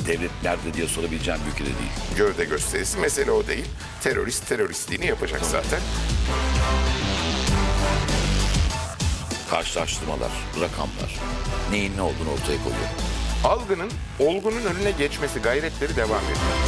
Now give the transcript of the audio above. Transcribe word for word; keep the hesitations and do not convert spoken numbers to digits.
devlet nerede diye sorabileceğim bir ülkede değil. Gövde gösterisi, mesele o değil. Terörist teröristliğini yapacak zaten. Karşılaştırmalar, rakamlar, neyin ne olduğunu ortaya koyuyor. Algının olgunun önüne geçmesi gayretleri devam ediyor.